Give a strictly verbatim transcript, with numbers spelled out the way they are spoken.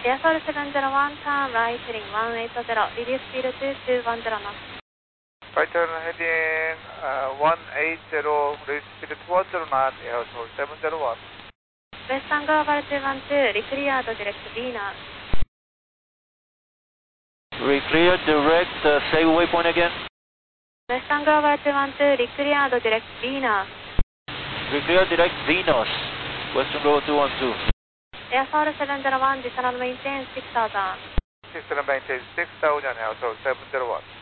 Airfall seven zero one, turn right heading one eight zero, reduce speed to two one zero knots. Right turn heading uh, one eight zero, reduce speed to two one zero knots, Airfall seven zero one. Western Global two one two, recleared direct V now. Recleared direct, uh, say waypoint again. Western Global two one two, recleared direct V now. Recleared direct Venus, Western Global two one two. Airfall seven zero one, descend and maintain six thousand. Descend and maintain six thousand, Airfall seven zero one.